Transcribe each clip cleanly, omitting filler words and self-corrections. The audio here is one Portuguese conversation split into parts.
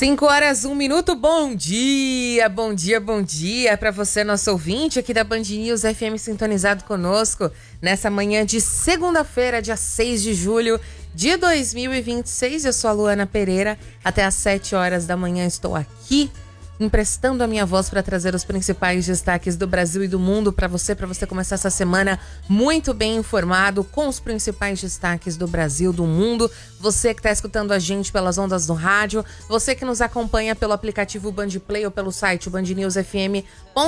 5 horas, 1 minuto, bom dia para você, nosso ouvinte aqui da Band News FM sintonizado conosco nessa manhã de segunda-feira, dia 6 de julho de 2026. Eu sou a Luana Pereira, até às 7 horas da manhã estou aqui emprestando a minha voz para trazer os principais destaques do Brasil e do mundo para você começar essa semana muito bem informado com os principais destaques do Brasil, do mundo. Você que está escutando a gente pelas ondas do rádio, você que nos acompanha pelo aplicativo Bandplay ou pelo site bandnewsfm.com.br.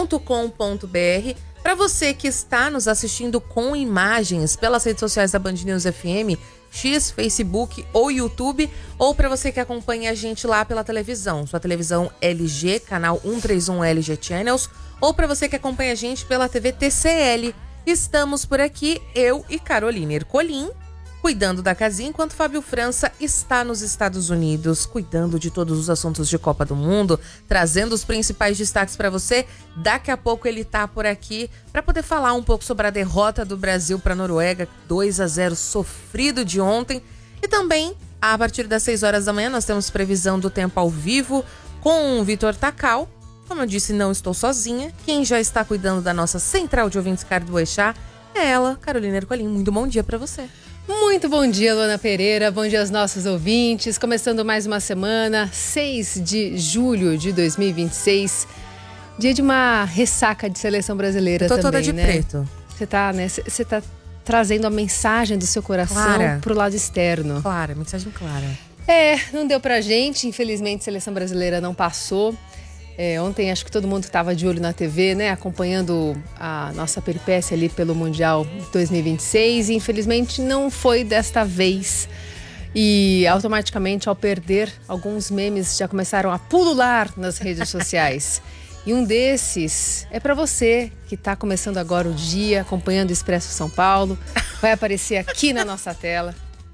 Para você que está nos assistindo com imagens pelas redes sociais da Band News FM, X, Facebook ou YouTube, ou para você que acompanha a gente lá pela televisão, sua televisão LG, canal 131 LG Channels, ou para você que acompanha a gente pela TV TCL. Estamos por aqui, eu e Carolina Ercolim, cuidando da casinha, enquanto Fábio França está nos Estados Unidos, cuidando de todos os assuntos de Copa do Mundo, trazendo os principais destaques para você. Daqui a pouco ele tá por aqui para poder falar um pouco sobre a derrota do Brasil para a Noruega, 2-0 sofrido de ontem. E também, a partir das 6 horas da manhã, nós temos previsão do tempo ao vivo com o Vitor Tacal. Como eu disse, não estou sozinha. Quem já está cuidando da nossa central de ouvintes Cardoeixá é ela, Carolina Ercolim. Muito bom dia para você. Muito bom dia, Luana Pereira, bom dia aos nossos ouvintes, começando mais uma semana, 6 de julho de 2026, dia de uma ressaca de seleção brasileira também, né? Tô toda de preto. Você tá trazendo a mensagem do seu coração pro lado externo. Clara, mensagem clara. Não deu pra gente, infelizmente a seleção brasileira não passou. Ontem acho que todo mundo estava de olho na TV, né? Acompanhando a nossa peripécia ali pelo Mundial 2026. E infelizmente não foi desta vez. E automaticamente, ao perder, alguns memes já começaram a pulular nas redes sociais. E um desses é para você que está começando agora o dia, acompanhando o Expresso São Paulo. Vai aparecer aqui na nossa tela.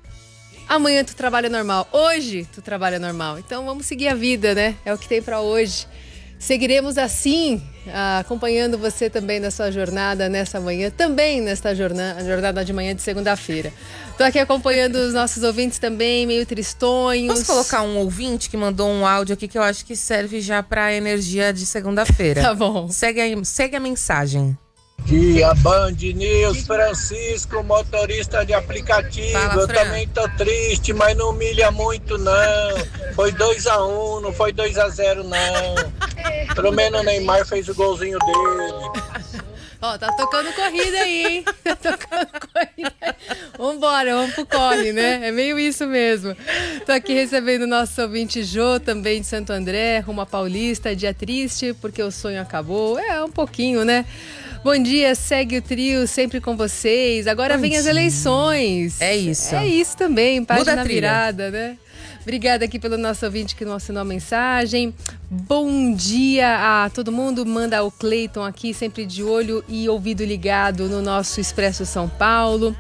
Amanhã tu trabalha normal. Hoje tu trabalha normal. Então vamos seguir a vida, né? É o que tem para hoje. Seguiremos assim, acompanhando você também na sua jornada nessa manhã, também nesta jornada de manhã de segunda-feira. Estou aqui acompanhando os nossos ouvintes também, meio tristonhos. Posso colocar um ouvinte que mandou um áudio aqui que eu acho que serve já para a energia de segunda-feira? Tá bom. Segue a mensagem. Dia Band News, Francisco, motorista de aplicativo. Fala, eu Fran. também tô triste, mas não humilha muito não. Foi 2-1, não foi 2-0 não. Pelo menos o Neymar fez o golzinho dele. Ó, tá tocando corrida aí, hein? Tá tocando corrida aí. Vambora, vamos pro corre, né? É meio isso mesmo. Tô aqui recebendo o nosso ouvinte Jô, também de Santo André, rumo a Paulista. Dia triste, porque o sonho acabou. Um pouquinho, né? Bom dia, segue o trio sempre com vocês. Agora vem as eleições. É isso. É isso também, página trilha. virada, né? Obrigada aqui pelo nosso ouvinte que não assinou a mensagem. Bom dia a todo mundo. Manda o Cleiton aqui, sempre de olho e ouvido ligado no nosso Expresso São Paulo.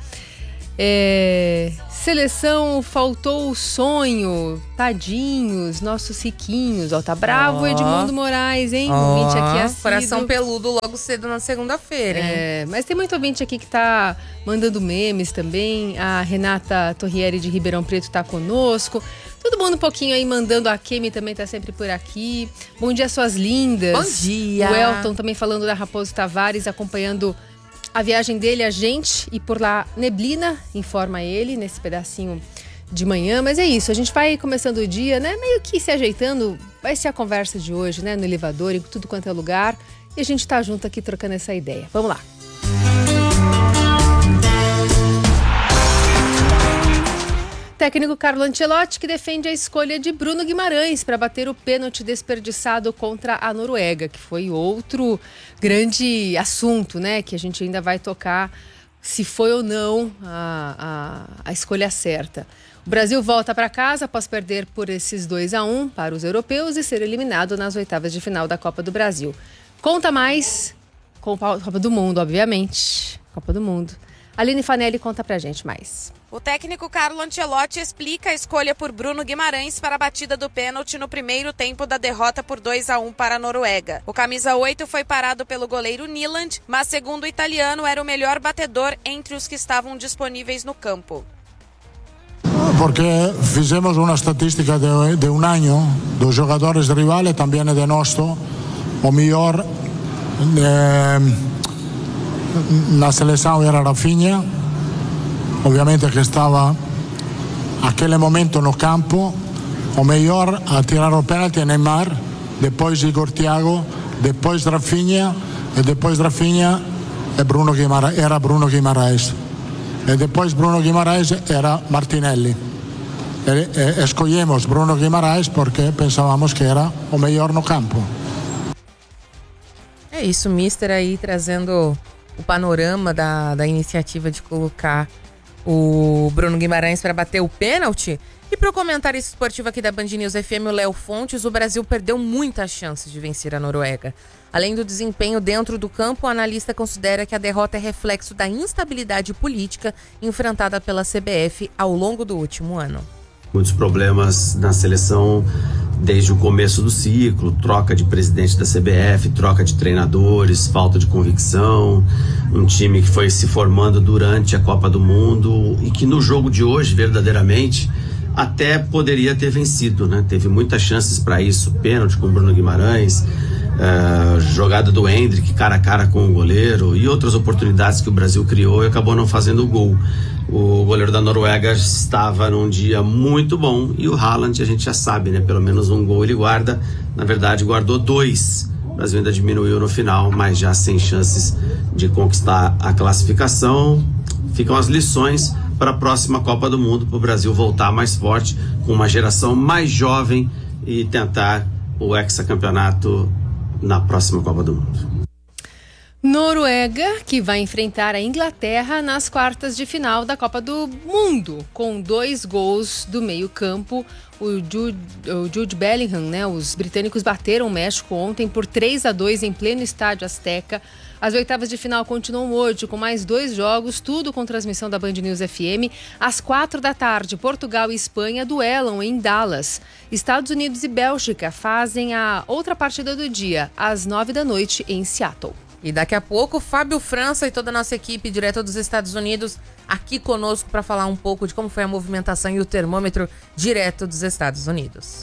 Seleção, faltou o sonho. Tadinhos, nossos riquinhos. Tá bravo Edmundo Moraes, hein? Ouvinte aqui assíduo. Coração peludo logo cedo na segunda-feira, hein? Mas tem muito ouvinte aqui que tá mandando memes também. A Renata Torrieri de Ribeirão Preto tá conosco. Todo mundo um pouquinho aí mandando. A Kemi também tá sempre por aqui. Bom dia, suas lindas. Bom dia. O Elton também falando da Raposo Tavares, acompanhando a viagem dele, a gente, e por lá neblina, informa ele, nesse pedacinho de manhã. Mas é isso, a gente vai começando o dia, né? Meio que se ajeitando. Vai ser a conversa de hoje, né? No elevador, em tudo quanto é lugar. E a gente tá junto aqui trocando essa ideia. Vamos lá. Técnico Carlo Ancelotti que defende a escolha de Bruno Guimarães para bater o pênalti desperdiçado contra a Noruega, que foi outro grande assunto, né? Que a gente ainda vai tocar se foi ou não a escolha certa. O Brasil volta para casa após perder por esses 2-1 para os europeus e ser eliminado nas oitavas de final da Copa do Brasil. Conta mais com a Copa do Mundo, obviamente. Copa do Mundo. Aline Fanelli conta pra gente mais. O técnico Carlo Ancelotti explica a escolha por Bruno Guimarães para a batida do pênalti no primeiro tempo da derrota por 2-1 para a Noruega. O camisa 8 foi parado pelo goleiro Nyland, mas segundo o italiano era o melhor batedor entre os que estavam disponíveis no campo. porque fizemos uma estatística de um ano dos jogadores rivales, também de nosso, o melhor na seleção era Rafinha, obviamente que estava naquele momento no campo. O melhor a tirar o pênalti é Neymar, depois Igor Thiago, depois Rafinha, e depois Rafinha era Bruno Guimarães, e depois Bruno Guimarães era Martinelli. Escolhemos Bruno Guimarães porque pensávamos que era o melhor no campo. É isso, mister aí trazendo o panorama da iniciativa de colocar o Bruno Guimarães para bater o pênalti. E para o comentarista esportivo aqui da Band News FM, o Léo Fontes, o Brasil perdeu muitas chances de vencer a Noruega. Além do desempenho dentro do campo, o analista considera que a derrota é reflexo da instabilidade política enfrentada pela CBF ao longo do último ano. Muitos problemas na seleção desde o começo do ciclo, troca de presidente da CBF, troca de treinadores, falta de convicção, um time que foi se formando durante a Copa do Mundo e que no jogo de hoje, verdadeiramente, até poderia ter vencido, né? Teve muitas chances para isso, pênalti com o Bruno Guimarães, jogada do Endrick cara a cara com o goleiro e outras oportunidades que o Brasil criou e acabou não fazendo o gol. O goleiro da Noruega estava num dia muito bom e o Haaland, a gente já sabe, né? Pelo menos um gol ele guarda, na verdade guardou 2. O Brasil ainda diminuiu no final, mas já sem chances de conquistar a classificação. Ficam as lições para a próxima Copa do Mundo, para o Brasil voltar mais forte, com uma geração mais jovem e tentar o hexacampeonato na próxima Copa do Mundo. Noruega, que vai enfrentar a Inglaterra nas quartas de final da Copa do Mundo, com 2 gols do meio-campo. O Jude Bellingham, né? Os britânicos bateram o México ontem por 3-2 em pleno estádio Azteca. As oitavas de final continuam hoje com mais 2 jogos, tudo com transmissão da Band News FM. Às 4 da tarde, Portugal e Espanha duelam em Dallas. Estados Unidos e Bélgica fazem a outra partida do dia, às 9 da noite, em Seattle. E daqui a pouco, Fábio França e toda a nossa equipe direto dos Estados Unidos aqui conosco para falar um pouco de como foi a movimentação e o termômetro direto dos Estados Unidos.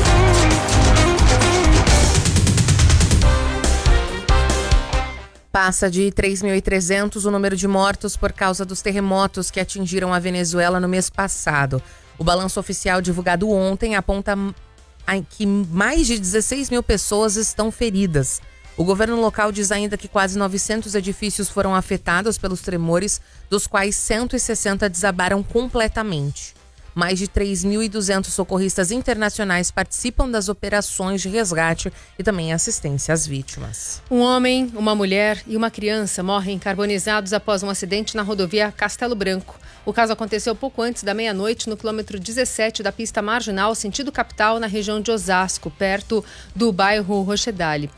Passa de 3.300 o número de mortos por causa dos terremotos que atingiram a Venezuela no mês passado. O balanço oficial divulgado ontem aponta que mais de 16 mil pessoas estão feridas. O governo local diz ainda que quase 900 edifícios foram afetados pelos tremores, dos quais 160 desabaram completamente. Mais de 3.200 socorristas internacionais participam das operações de resgate e também assistência às vítimas. Um homem, uma mulher e uma criança morrem carbonizados após um acidente na rodovia Castelo Branco. O caso aconteceu pouco antes da meia-noite no quilômetro 17 da pista marginal, sentido capital, na região de Osasco, perto do bairro Rochedale.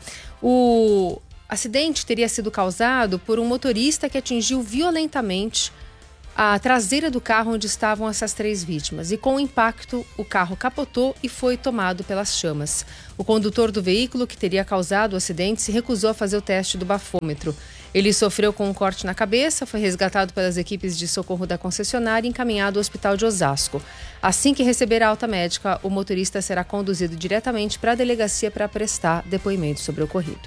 O acidente teria sido causado por um motorista que atingiu violentamente a traseira do carro onde estavam essas 3 vítimas. E com o impacto, o carro capotou e foi tomado pelas chamas. O condutor do veículo que teria causado o acidente se recusou a fazer o teste do bafômetro. Ele sofreu com um corte na cabeça, foi resgatado pelas equipes de socorro da concessionária e encaminhado ao hospital de Osasco. Assim que receber a alta médica, o motorista será conduzido diretamente para a delegacia para prestar depoimento sobre o ocorrido.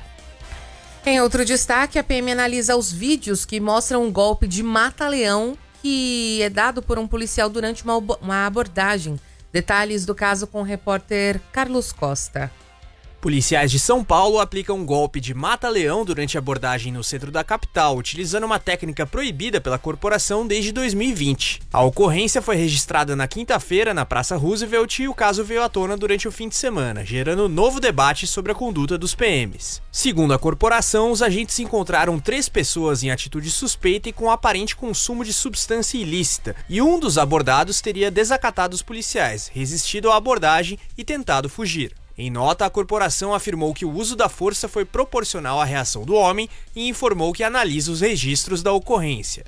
Em outro destaque, a PM analisa os vídeos que mostram um golpe de mata-leão que é dado por um policial durante uma abordagem. Detalhes do caso com o repórter Carlos Costa. Policiais de São Paulo aplicam um golpe de mata-leão durante a abordagem no centro da capital, utilizando uma técnica proibida pela corporação desde 2020. A ocorrência foi registrada na quinta-feira na Praça Roosevelt e o caso veio à tona durante o fim de semana, gerando novo debate sobre a conduta dos PMs. Segundo a corporação, os agentes encontraram 3 pessoas em atitude suspeita e com aparente consumo de substância ilícita, e um dos abordados teria desacatado os policiais, resistido à abordagem e tentado fugir. Em nota, a corporação afirmou que o uso da força foi proporcional à reação do homem e informou que analisa os registros da ocorrência.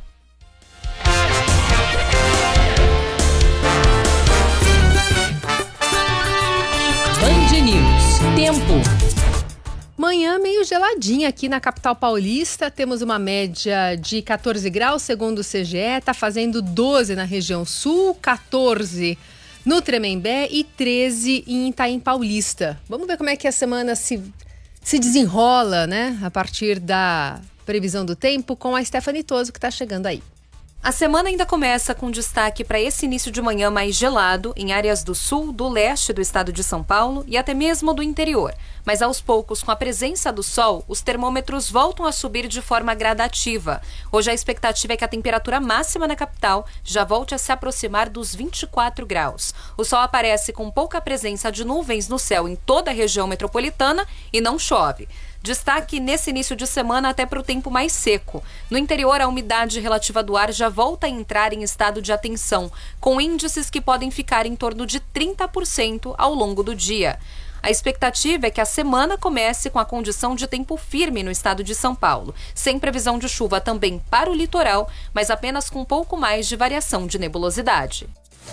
Band News. Tempo. Manhã meio geladinha aqui na capital paulista, temos uma média de 14 graus, segundo o CGE, está fazendo 12 na região sul, 14 no Tremembé e 13 em Itaim Paulista. Vamos ver como é que a semana se desenrola, né? A partir da previsão do tempo com a Stephanie Toso, que está chegando aí. A semana ainda começa com destaque para esse início de manhã mais gelado em áreas do sul, do leste do estado de São Paulo e até mesmo do interior. Mas aos poucos, com a presença do sol, os termômetros voltam a subir de forma gradativa. Hoje a expectativa é que a temperatura máxima na capital já volte a se aproximar dos 24 graus. O sol aparece com pouca presença de nuvens no céu em toda a região metropolitana e não chove. Destaque nesse início de semana até para o tempo mais seco. No interior, a umidade relativa do ar já volta a entrar em estado de atenção, com índices que podem ficar em torno de 30% ao longo do dia. A expectativa é que a semana comece com a condição de tempo firme no estado de São Paulo, sem previsão de chuva também para o litoral, mas apenas com um pouco mais de variação de nebulosidade.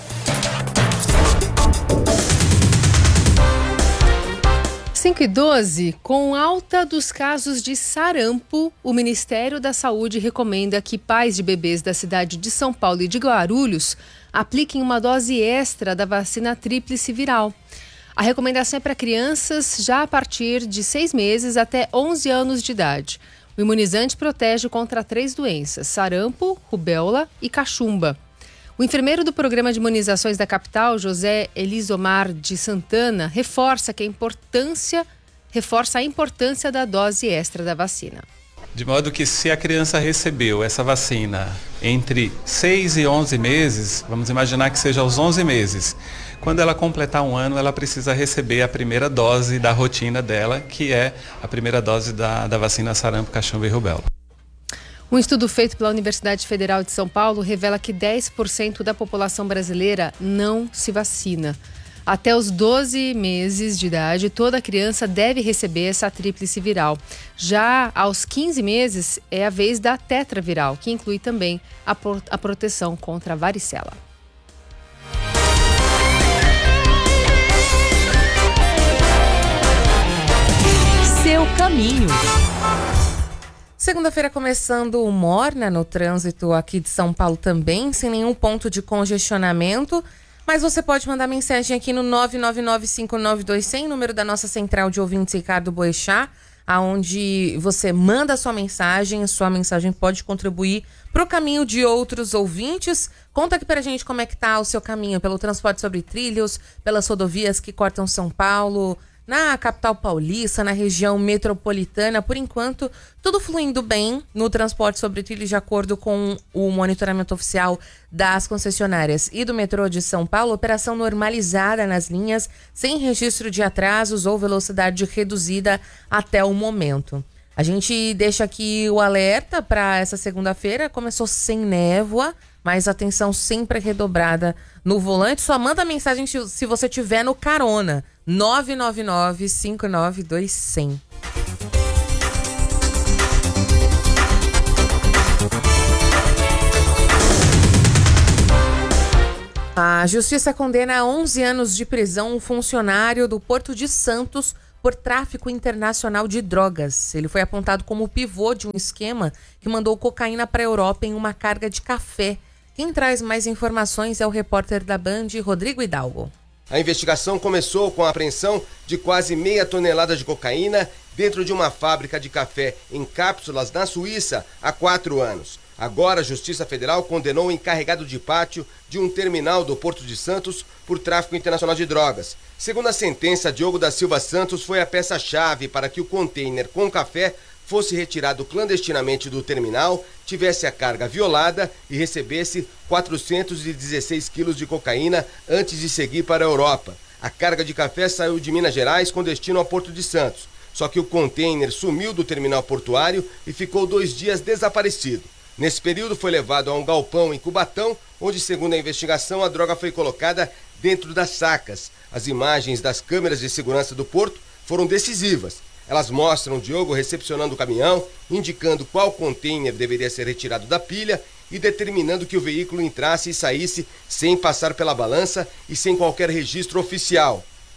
5h12, com alta dos casos de sarampo, o Ministério da Saúde recomenda que pais de bebês da cidade de São Paulo e de Guarulhos apliquem uma dose extra da vacina tríplice viral. A recomendação é para crianças já a partir de 6 meses até 11 anos de idade. O imunizante protege contra 3 doenças: sarampo, rubéola e cachumba. O enfermeiro do programa de imunizações da capital, José Elisomar de Santana, reforça a importância da dose extra da vacina. De modo que se a criança recebeu essa vacina entre 6 e 11 meses, vamos imaginar que seja aos 11 meses, quando ela completar 1 ano, ela precisa receber a primeira dose da rotina dela, que é a primeira dose da vacina sarampo, cachumba e rubéola. Um estudo feito pela Universidade Federal de São Paulo revela que 10% da população brasileira não se vacina. Até os 12 meses de idade, toda criança deve receber essa tríplice viral. Já aos 15 meses é a vez da tetraviral, que inclui também a proteção contra a varicela. Seu caminho. Segunda-feira começando morna no trânsito aqui de São Paulo também, sem nenhum ponto de congestionamento. Mas você pode mandar mensagem aqui no 999-592100, número da nossa central de ouvintes Ricardo Boechat, aonde você manda a sua mensagem pode contribuir para o caminho de outros ouvintes. Conta aqui pra gente como é que tá o seu caminho, pelo transporte sobre trilhos, pelas rodovias que cortam São Paulo, na capital paulista, na região metropolitana. Por enquanto, tudo fluindo bem no transporte sobre trilhos, de acordo com o monitoramento oficial das concessionárias e do metrô de São Paulo. Operação normalizada nas linhas, sem registro de atrasos ou velocidade reduzida até o momento. A gente deixa aqui o alerta para essa segunda-feira. Começou sem névoa, mas atenção sempre redobrada no volante. Só manda mensagem se você tiver no carona. 999-592100. A Justiça condena a 11 anos de prisão um funcionário do Porto de Santos por tráfico internacional de drogas. Ele foi apontado como pivô de um esquema que mandou cocaína para a Europa em uma carga de café. Quem traz mais informações é o repórter da Band, Rodrigo Hidalgo. A investigação começou com a apreensão de quase meia tonelada de cocaína dentro de uma fábrica de café em cápsulas na Suíça há 4 anos. Agora a Justiça Federal condenou o encarregado de pátio de um terminal do Porto de Santos por tráfico internacional de drogas. Segundo a sentença, Diogo da Silva Santos foi a peça-chave para que o container com café fosse retirado clandestinamente do terminal, tivesse a carga violada e recebesse 416 quilos de cocaína antes de seguir para a Europa. A carga de café saiu de Minas Gerais com destino ao Porto de Santos. Só que o container sumiu do terminal portuário e ficou 2 dias desaparecido. Nesse período foi levado a um galpão em Cubatão, onde, segundo a investigação, a droga foi colocada dentro das sacas. As imagens das câmeras de segurança do porto foram decisivas. Elas mostram Diogo recepcionando o caminhão, indicando qual container deveria ser retirado da pilha e determinando que o veículo entrasse e saísse sem passar pela balança e sem qualquer registro oficial.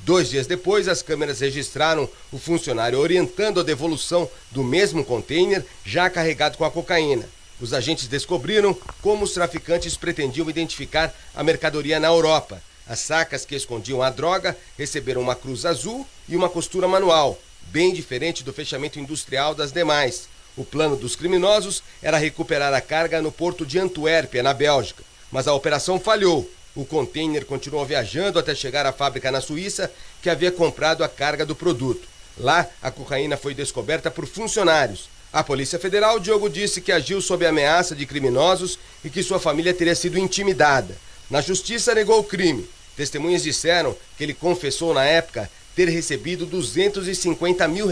2 dias depois, as câmeras registraram o funcionário orientando a devolução do mesmo container já carregado com a cocaína. Os agentes descobriram como os traficantes pretendiam identificar a mercadoria na Europa. As sacas que escondiam a droga receberam uma cruz azul e uma costura manual, bem diferente do fechamento industrial das demais. O plano dos criminosos era recuperar a carga no porto de Antuérpia, na Bélgica. Mas a operação falhou. O container continuou viajando até chegar à fábrica na Suíça, que havia comprado a carga do produto. Lá, a cocaína foi descoberta por funcionários. A Polícia Federal, Diogo, disse que agiu sob ameaça de criminosos e que sua família teria sido intimidada. Na Justiça, negou o crime. Testemunhas disseram que ele confessou na época ter recebido R$250 mil.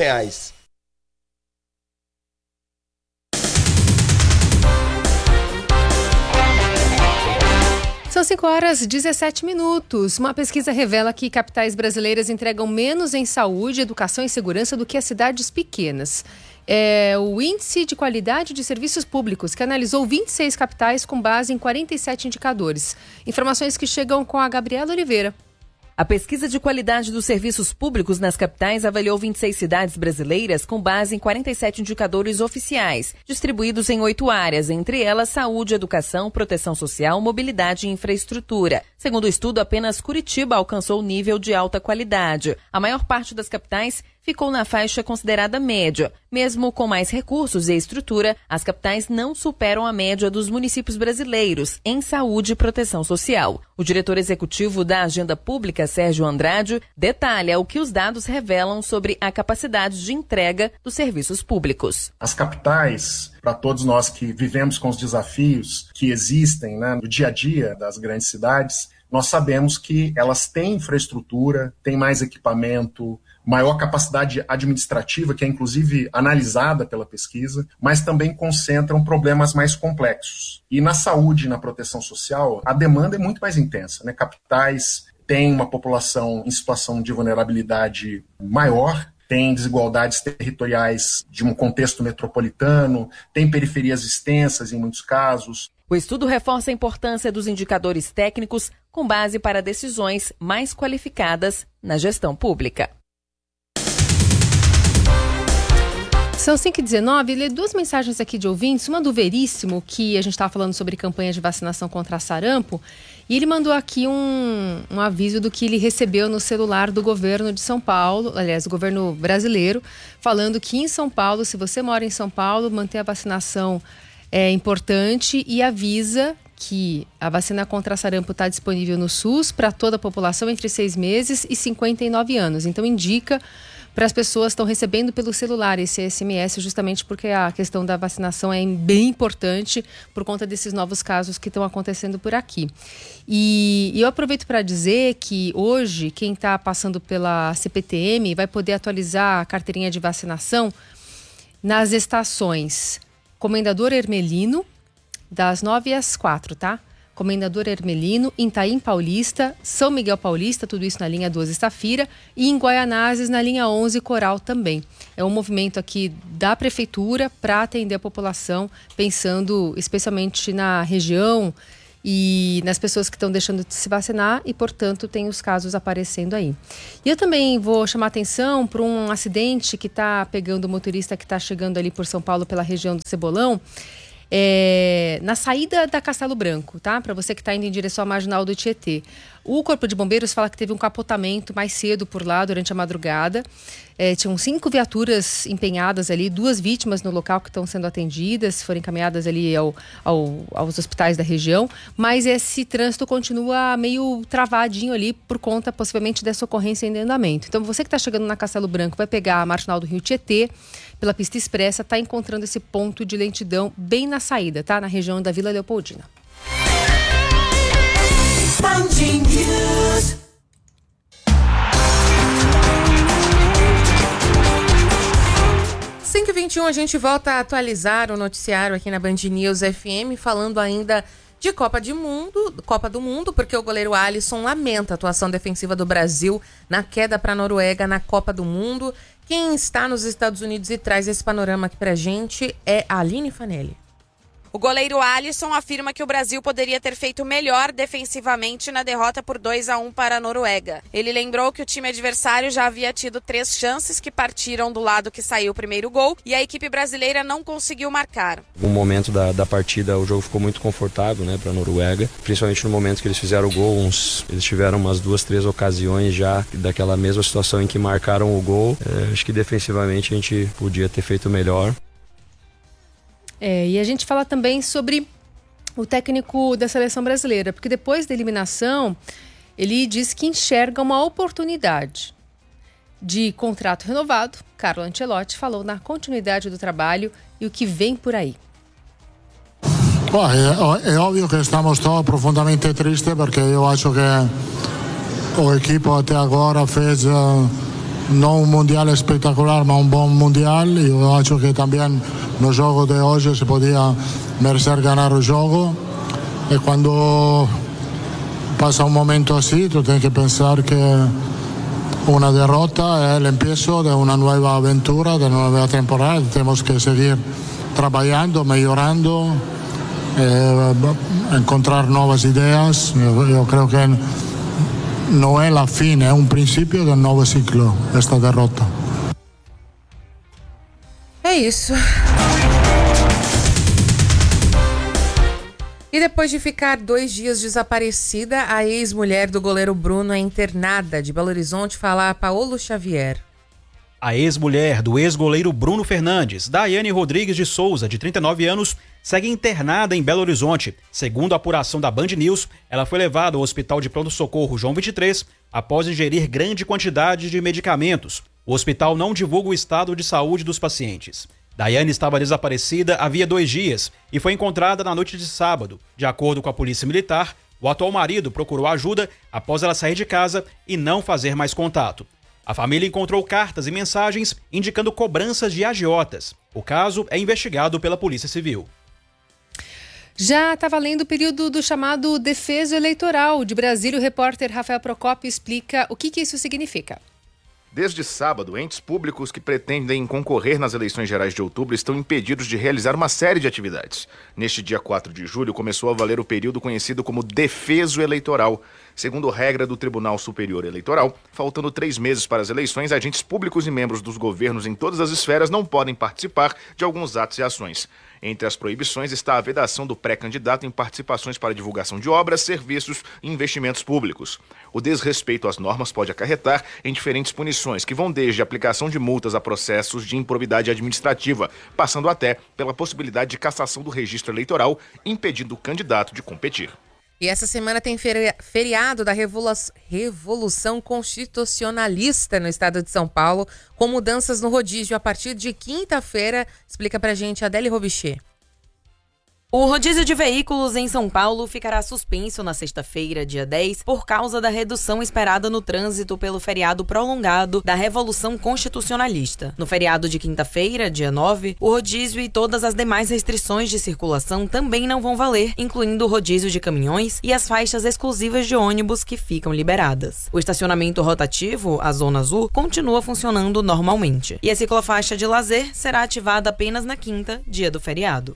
São 5h17. Uma pesquisa revela que capitais brasileiras entregam menos em saúde, educação e segurança do que as cidades pequenas. É o Índice de Qualidade de Serviços Públicos, que analisou 26 capitais com base em 47 indicadores. Informações que chegam com a Gabriela Oliveira. A pesquisa de qualidade dos serviços públicos nas capitais avaliou 26 cidades brasileiras com base em 47 indicadores oficiais, distribuídos em 8 áreas, entre elas saúde, educação, proteção social, mobilidade e infraestrutura. Segundo o estudo, apenas Curitiba alcançou o nível de alta qualidade. A maior parte das capitais ficou na faixa considerada média. Mesmo com mais recursos e estrutura, as capitais não superam a média dos municípios brasileiros em saúde e proteção social. O diretor executivo da Agenda Pública, Sérgio Andrade, detalha o que os dados revelam sobre a capacidade de entrega dos serviços públicos. As capitais, para todos nós que vivemos com os desafios que existem, no dia a dia das grandes cidades, nós sabemos que elas têm infraestrutura, têm mais equipamento, maior capacidade administrativa, que é inclusive analisada pela pesquisa, mas também concentram problemas mais complexos. E na saúde e na proteção social, a demanda é muito mais intensa. Capitais têm uma população em situação de vulnerabilidade maior, tem desigualdades territoriais de um contexto metropolitano, tem periferias extensas em muitos casos. O estudo reforça a importância dos indicadores técnicos com base para decisões mais qualificadas na gestão pública. São 5h19, lê 2 mensagens aqui de ouvintes, uma do Veríssimo, que a gente estava falando sobre campanha de vacinação contra sarampo, e ele mandou aqui um aviso do que ele recebeu no celular do governo de São Paulo, aliás, do governo brasileiro, falando que em São Paulo, se você mora em São Paulo, manter a vacinação é importante e avisa que a vacina contra sarampo está disponível no SUS para toda a população entre 6 meses e 59 anos. Então, indica para as pessoas que estão recebendo pelo celular esse SMS, justamente porque a questão da vacinação é bem importante por conta desses novos casos que estão acontecendo por aqui. E eu aproveito para dizer que hoje, quem está passando pela CPTM vai poder atualizar a carteirinha de vacinação nas estações Comendador Hermelino, das 9 às 4, tá? Comendador Hermelino, Itaim Paulista, São Miguel Paulista, tudo isso na linha 12 Safira, e em Guaianazes na linha 11 Coral também. É um movimento aqui da Prefeitura para atender a população, pensando especialmente na região e nas pessoas que estão deixando de se vacinar e, portanto, tem os casos aparecendo aí. E eu também vou chamar atenção para um acidente que está pegando o motorista que está chegando ali por São Paulo pela região do Cebolão, na saída da Castelo Branco, tá? Para você que está indo em direção à Marginal do Tietê. O Corpo de Bombeiros fala que teve um capotamento mais cedo por lá durante a madrugada. Tinham 5 viaturas empenhadas ali, 2 vítimas no local que estão sendo atendidas, foram encaminhadas ali aos hospitais da região, mas esse trânsito continua meio travadinho ali por conta, possivelmente, dessa ocorrência em andamento. Então, você que está chegando na Castelo Branco vai pegar a Marginal do Rio Tietê, pela pista expressa, está encontrando esse ponto de lentidão bem na saída, tá? Na região da Vila Leopoldina. 5h21, a gente volta a atualizar o noticiário aqui na Band News FM, falando ainda de Copa do Mundo, porque o goleiro Alisson lamenta a atuação defensiva do Brasil na queda para a Noruega na Copa do Mundo. Quem está nos Estados Unidos e traz esse panorama aqui pra gente é a Aline Fanelli. O goleiro Alisson afirma que o Brasil poderia ter feito melhor defensivamente na derrota por 2-1 para a Noruega. Ele lembrou que o time adversário já havia tido 3 chances que partiram do lado que saiu o primeiro gol e a equipe brasileira não conseguiu marcar. No momento da partida o jogo ficou muito confortável, né, para a Noruega, principalmente no momento que eles fizeram o gol, eles tiveram umas 2, 3 ocasiões já daquela mesma situação em que marcaram o gol. Acho que defensivamente a gente podia ter feito melhor. E a gente fala também sobre o técnico da seleção brasileira, porque depois da eliminação, ele diz que enxerga uma oportunidade de contrato renovado. Carlo Ancelotti falou na continuidade do trabalho e o que vem por aí. Bom, é óbvio que estamos todos profundamente tristes, porque eu acho que o equipo até agora fez não um mundial espetacular, mas um bom mundial. E eu acho que também no jogo de hoje se podia merecer ganhar o jogo. E quando passa um momento assim, tu tem que pensar que uma derrota é o começo de uma nova aventura, de uma nova temporada. Temos que seguir trabalhando, melhorando, encontrar novas ideias. Eu creio que não é a fim, é um princípio de um novo ciclo, esta derrota. É isso. E depois de ficar 2 dias desaparecida, a ex-mulher do goleiro Bruno é internada. De Belo Horizonte, fala Paulo Xavier. A ex-mulher do ex-goleiro Bruno Fernandes, Daiane Rodrigues de Souza, de 39 anos, segue internada em Belo Horizonte. Segundo a apuração da Band News, ela foi levada ao Hospital de Pronto-Socorro João 23 após ingerir grande quantidade de medicamentos. O hospital não divulga o estado de saúde dos pacientes. Daiane estava desaparecida havia 2 dias e foi encontrada na noite de sábado. De acordo com a Polícia Militar, o atual marido procurou ajuda após ela sair de casa e não fazer mais contato. A família encontrou cartas e mensagens indicando cobranças de agiotas. O caso é investigado pela Polícia Civil. Já está valendo o período do chamado defeso eleitoral. De Brasília, o repórter Rafael Procópio explica o que isso significa. Desde sábado, entes públicos que pretendem concorrer nas eleições gerais de outubro estão impedidos de realizar uma série de atividades. Neste dia 4 de julho, começou a valer o período conhecido como defeso eleitoral. Segundo regra do Tribunal Superior Eleitoral, faltando 3 meses para as eleições, agentes públicos e membros dos governos em todas as esferas não podem participar de alguns atos e ações. Entre as proibições está a vedação do pré-candidato em participações para divulgação de obras, serviços e investimentos públicos. O desrespeito às normas pode acarretar em diferentes punições, que vão desde a aplicação de multas a processos de improbidade administrativa, passando até pela possibilidade de cassação do registro eleitoral, impedindo o candidato de competir. E essa semana tem feriado da Revolução Constitucionalista no estado de São Paulo, com mudanças no rodízio a partir de quinta-feira. Explica pra gente a Adélie Robichê. O rodízio de veículos em São Paulo ficará suspenso na sexta-feira, dia 10, por causa da redução esperada no trânsito pelo feriado prolongado da Revolução Constitucionalista. No feriado de quinta-feira, dia 9, o rodízio e todas as demais restrições de circulação também não vão valer, incluindo o rodízio de caminhões e as faixas exclusivas de ônibus que ficam liberadas. O estacionamento rotativo, a Zona Azul, continua funcionando normalmente. E a ciclofaixa de lazer será ativada apenas na quinta, dia do feriado.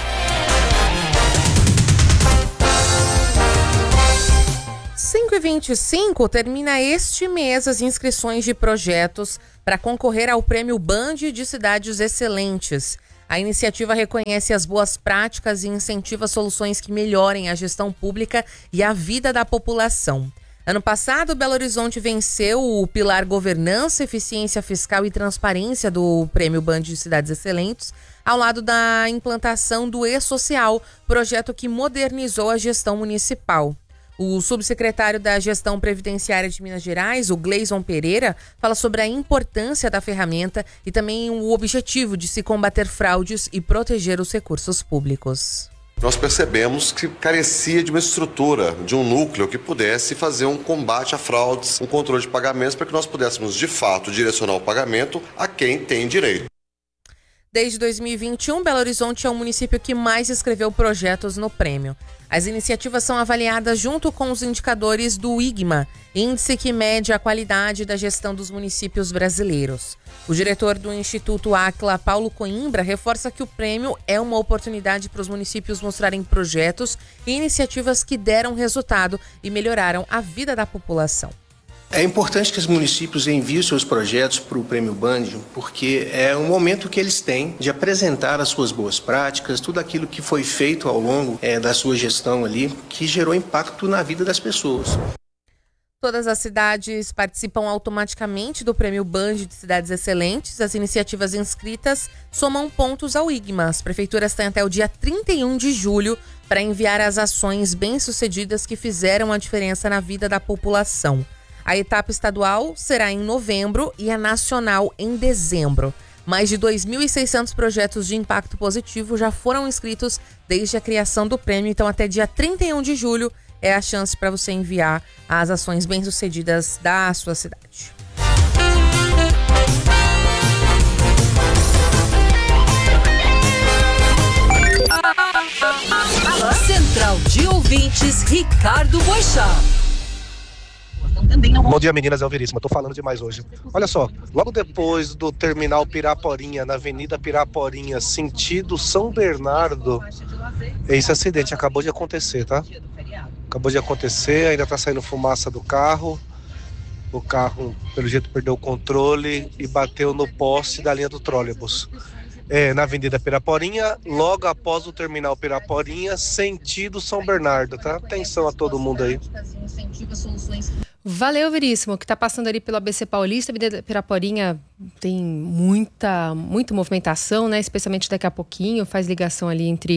5h25 termina este mês as inscrições de projetos para concorrer ao Prêmio Band de Cidades Excelentes. A iniciativa reconhece as boas práticas e incentiva soluções que melhorem a gestão pública e a vida da população. Ano passado, Belo Horizonte venceu o pilar Governança, Eficiência Fiscal e Transparência do Prêmio Band de Cidades Excelentes, ao lado da implantação do E-Social, projeto que modernizou a gestão municipal. O subsecretário da Gestão Previdenciária de Minas Gerais, o Gleison Pereira, fala sobre a importância da ferramenta e também o objetivo de se combater fraudes e proteger os recursos públicos. Nós percebemos que carecia de uma estrutura, de um núcleo que pudesse fazer um combate a fraudes, um controle de pagamentos para que nós pudéssemos, de fato, direcionar o pagamento a quem tem direito. Desde 2021, Belo Horizonte é o município que mais escreveu projetos no prêmio. As iniciativas são avaliadas junto com os indicadores do IGMA, índice que mede a qualidade da gestão dos municípios brasileiros. O diretor do Instituto ACLA, Paulo Coimbra, reforça que o prêmio é uma oportunidade para os municípios mostrarem projetos e iniciativas que deram resultado e melhoraram a vida da população. É importante que os municípios enviem seus projetos para o Prêmio Band, porque é um momento que eles têm de apresentar as suas boas práticas, tudo aquilo que foi feito ao longo da sua gestão ali, que gerou impacto na vida das pessoas. Todas as cidades participam automaticamente do Prêmio Band de Cidades Excelentes. As iniciativas inscritas somam pontos ao IGMA. As prefeituras têm até o dia 31 de julho para enviar as ações bem-sucedidas que fizeram a diferença na vida da população. A etapa estadual será em novembro e a nacional em dezembro. Mais de 2.600 projetos de impacto positivo já foram inscritos desde a criação do prêmio. Então, até dia 31 de julho é a chance para você enviar as ações bem-sucedidas da sua cidade. Central de Ouvintes, Ricardo Boechat. Bom dia, meninas, é o Veríssimo. Eu tô falando demais hoje. Olha só, logo depois do terminal Piraporinha, na Avenida Piraporinha, sentido São Bernardo, esse acidente acabou de acontecer, tá? Acabou de acontecer, ainda tá saindo fumaça do carro. O carro, pelo jeito, perdeu o controle e bateu no poste da linha do trólebus. Na Avenida Piraporinha, logo após o terminal Piraporinha, sentido São Bernardo, tá? Atenção a todo mundo aí. Valeu, Veríssimo, que está passando ali pelo ABC Paulista. A Avenida Piraporinha tem muita movimentação, né? Especialmente daqui a pouquinho, faz ligação ali entre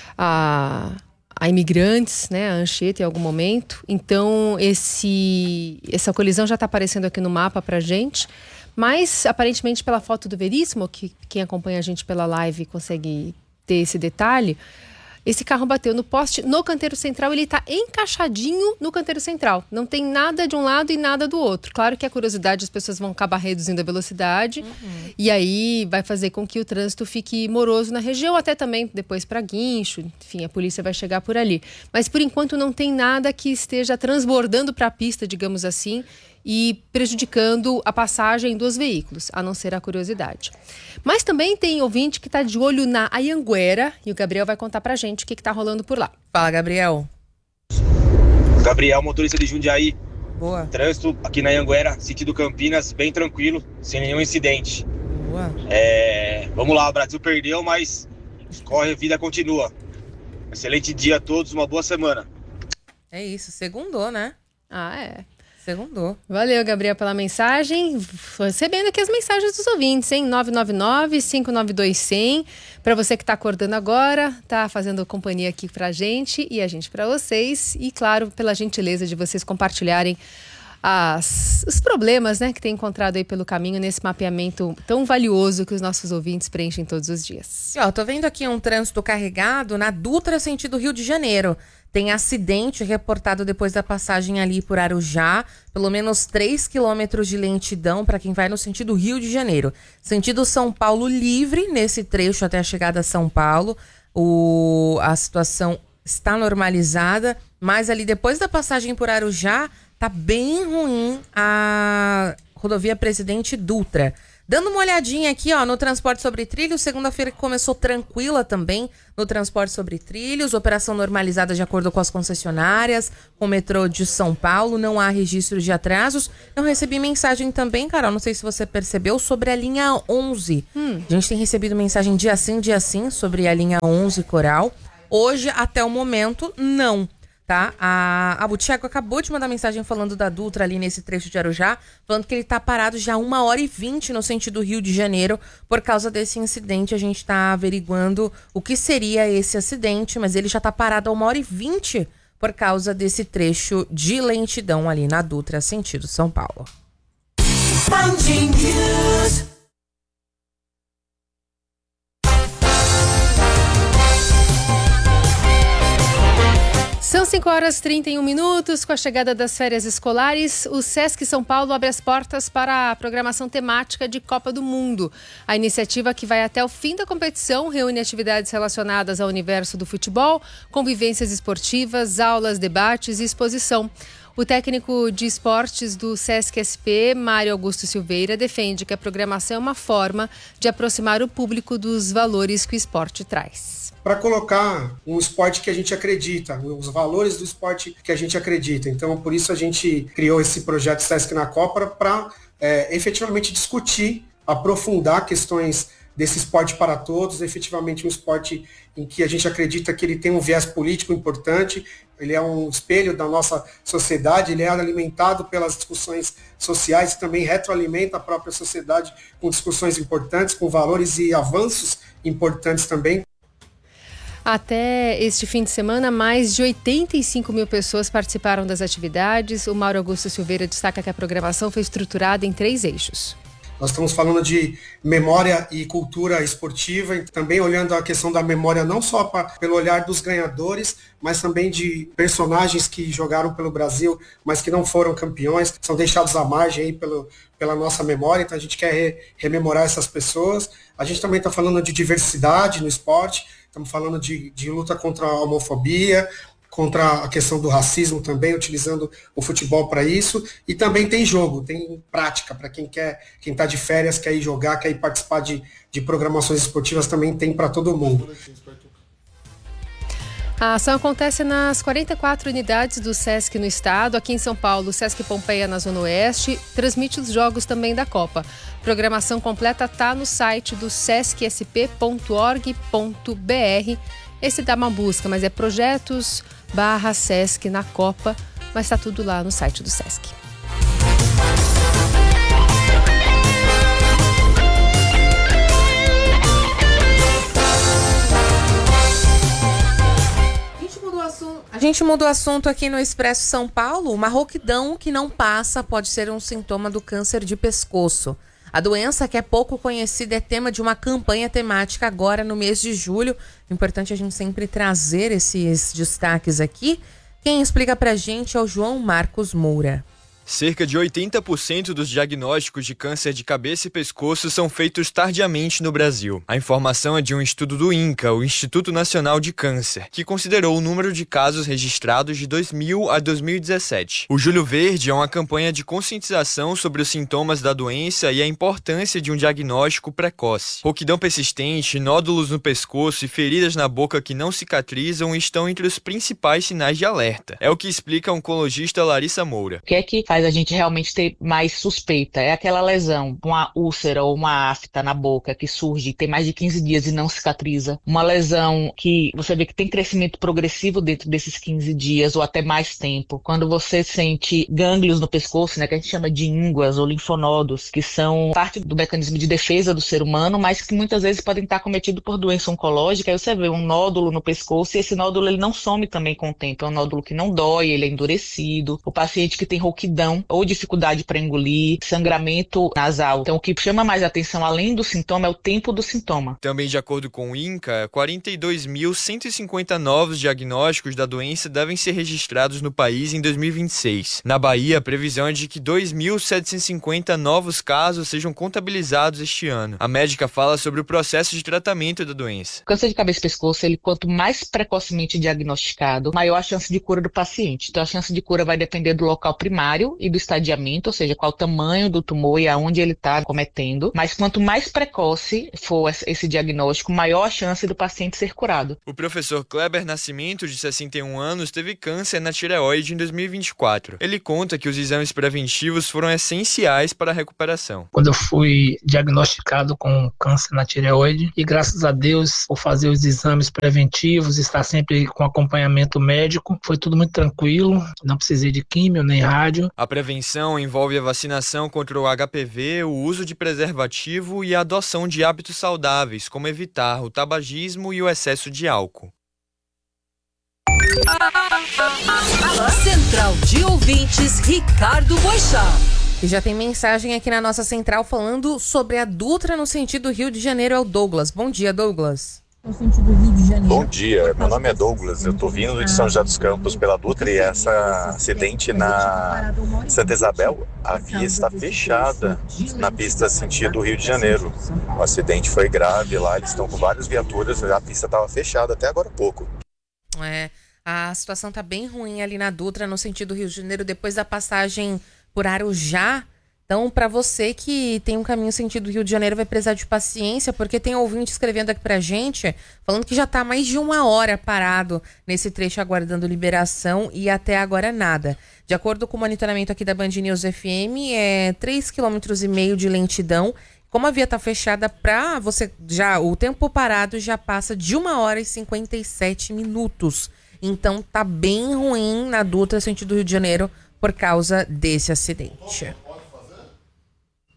a Imigrantes, né? A Anchieta em algum momento. Então, essa colisão já está aparecendo aqui no mapa pra gente. Mas, aparentemente, pela foto do Veríssimo, que quem acompanha a gente pela live consegue ter esse detalhe, esse carro bateu no poste, no canteiro central, ele está encaixadinho no canteiro central. Não tem nada de um lado e nada do outro. Claro que a curiosidade, as pessoas vão acabar reduzindo a velocidade, e aí vai fazer com que o trânsito fique moroso na região, até também depois para Guincho, enfim, a polícia vai chegar por ali. Mas, por enquanto, não tem nada que esteja transbordando para a pista, digamos assim, e prejudicando a passagem dos veículos, a não ser a curiosidade. Mas também tem ouvinte que está de olho na Anhanguera, e o Gabriel vai contar pra gente o que está rolando por lá. Fala, Gabriel. Gabriel, motorista de Jundiaí. Boa. Trânsito aqui na Anhanguera, sentido Campinas, bem tranquilo, sem nenhum incidente. Boa. Vamos lá, o Brasil perdeu, mas corre, a vida continua. Excelente dia a todos, uma boa semana. É isso, segundou, né? Segundou. Valeu, Gabriel, pela mensagem. Recebendo aqui as mensagens dos ouvintes, hein? 999-592-100. Para você que está acordando agora, tá fazendo companhia aqui pra gente e a gente para vocês. E, claro, pela gentileza de vocês compartilharem os problemas, né, que tem encontrado aí pelo caminho nesse mapeamento tão valioso que os nossos ouvintes preenchem todos os dias. Tô vendo aqui um trânsito carregado na Dutra, sentido Rio de Janeiro. Tem acidente reportado depois da passagem ali por Arujá. Pelo menos 3 quilômetros de lentidão para quem vai no sentido Rio de Janeiro. Sentido São Paulo livre nesse trecho até a chegada a São Paulo. A situação está normalizada, mas ali depois da passagem por Arujá, tá bem ruim a rodovia Presidente Dutra. Dando uma olhadinha aqui, no transporte sobre trilhos, segunda-feira que começou tranquila também no transporte sobre trilhos, operação normalizada de acordo com as concessionárias, com o metrô de São Paulo, não há registro de atrasos. Eu recebi mensagem também, Carol, não sei se você percebeu, sobre a linha 11. A gente tem recebido mensagem dia sim, sobre a linha 11 Coral. Hoje, até o momento, não. Tá? O Thiago acabou de mandar mensagem falando da Dutra ali nesse trecho de Arujá, falando que ele tá parado já 1h20 no sentido Rio de Janeiro por causa desse incidente. A gente tá averiguando o que seria esse acidente, mas ele já tá parado a 1h20 por causa desse trecho de lentidão ali na Dutra, sentido São Paulo. São 5h31, com a chegada das férias escolares, o Sesc São Paulo abre as portas para a programação temática de Copa do Mundo. A iniciativa, que vai até o fim da competição, reúne atividades relacionadas ao universo do futebol, convivências esportivas, aulas, debates e exposição. O técnico de esportes do Sesc SP, Mário Augusto Silveira, defende que a programação é uma forma de aproximar o público dos valores que o esporte traz. Para colocar um esporte que a gente acredita, os valores do esporte que a gente acredita. Então, por isso a gente criou esse projeto Sesc na Copa para efetivamente discutir, aprofundar questões desse esporte para todos, efetivamente um esporte em que a gente acredita que ele tem um viés político importante, ele é um espelho da nossa sociedade, ele é alimentado pelas discussões sociais e também retroalimenta a própria sociedade com discussões importantes, com valores e avanços importantes também. Até este fim de semana, mais de 85 mil pessoas participaram das atividades. O Mário Augusto Silveira destaca que a programação foi estruturada em 3 eixos. Nós estamos falando de memória e cultura esportiva, e também olhando a questão da memória não só pelo olhar dos ganhadores, mas também de personagens que jogaram pelo Brasil, mas que não foram campeões, são deixados à margem aí pela nossa memória, então a gente quer rememorar essas pessoas. A gente também está falando de diversidade no esporte, estamos falando de luta contra a homofobia, contra a questão do racismo também, utilizando o futebol para isso. E também tem jogo, tem prática, para quem está de férias, quer ir jogar, quer ir participar de programações esportivas, também tem para todo mundo. A ação acontece nas 44 unidades do Sesc no estado. Aqui em São Paulo, o Sesc Pompeia, na Zona Oeste, transmite os jogos também da Copa. Programação completa está no site do sescsp.org.br. Esse dá uma busca, mas é projetos/Sesc na Copa, mas está tudo lá no site do Sesc. A gente mudou o assunto aqui no Expresso São Paulo. Uma rouquidão que não passa pode ser um sintoma do câncer de pescoço. A doença, que é pouco conhecida, é tema de uma campanha temática agora no mês de julho. Importante a gente sempre trazer esses destaques aqui. Quem explica pra gente é o João Marcos Moura. Cerca de 80% dos diagnósticos de câncer de cabeça e pescoço são feitos tardiamente no Brasil. A informação é de um estudo do INCA, o Instituto Nacional de Câncer, que considerou o número de casos registrados de 2000 a 2017. O Julho Verde é uma campanha de conscientização sobre os sintomas da doença e a importância de um diagnóstico precoce. Rouquidão persistente, nódulos no pescoço e feridas na boca que não cicatrizam estão entre os principais sinais de alerta. É o que explica a oncologista Larissa Moura. O que é que faz a gente realmente ter mais suspeita? É aquela lesão, uma úlcera ou uma afta na boca que surge, tem mais de 15 dias e não cicatriza. Uma lesão que você vê que tem crescimento progressivo dentro desses 15 dias ou até mais tempo. Quando você sente gânglios no pescoço, né, que a gente chama de ínguas ou linfonodos, que são parte do mecanismo de defesa do ser humano, mas que muitas vezes podem estar cometidos por doença oncológica. Aí você vê um nódulo no pescoço e esse nódulo ele não some também com o tempo. É um nódulo que não dói, ele é endurecido. O paciente que tem rouquidão ou dificuldade para engolir, sangramento nasal. Então, o que chama mais atenção, além do sintoma, é o tempo do sintoma. Também, de acordo com o INCA, 42.150 novos diagnósticos da doença devem ser registrados no país em 2026. Na Bahia, a previsão é de que 2.750 novos casos sejam contabilizados este ano. A médica fala sobre o processo de tratamento da doença. O câncer de cabeça e pescoço, ele quanto mais precocemente diagnosticado, maior a chance de cura do paciente. Então, a chance de cura vai depender do local primário e do estadiamento, ou seja, qual o tamanho do tumor e aonde ele está cometendo. Mas quanto mais precoce for esse diagnóstico, maior a chance do paciente ser curado. O professor Kleber Nascimento, de 61 anos, teve câncer na tireoide em 2024. Ele conta que os exames preventivos foram essenciais para a recuperação. Quando eu fui diagnosticado com câncer na tireoide, e graças a Deus, por fazer os exames preventivos, estar sempre com acompanhamento médico, foi tudo muito tranquilo, não precisei de químio nem rádio. A prevenção envolve a vacinação contra o HPV, o uso de preservativo e a adoção de hábitos saudáveis, como evitar o tabagismo e o excesso de álcool. Central de Ouvintes, Ricardo Boixá. E já tem mensagem aqui na nossa central falando sobre a Dutra no sentido Rio de Janeiro. É o Douglas. Bom dia, Douglas. Bom dia, meu nome é Douglas, eu tô vindo de São José dos Campos pela Dutra e essa acidente na Santa Isabel, a via está fechada na pista sentido Rio de Janeiro. O acidente foi grave lá, eles estão com várias viaturas, a pista estava fechada até agora há pouco. A situação tá bem ruim ali na Dutra, no sentido Rio de Janeiro, depois da passagem por Arujá. Então, para você que tem um caminho sentido Rio de Janeiro, vai precisar de paciência, porque tem ouvinte escrevendo aqui pra gente, falando que já tá mais de 1 hora parado nesse trecho aguardando liberação e até agora nada. De acordo com o monitoramento aqui da Band News FM, é 3,5 km de lentidão. Como a via tá fechada, para você o tempo parado já passa de 1 hora e 57 minutos. Então tá bem ruim na Dutra, sentido Rio de Janeiro, por causa desse acidente.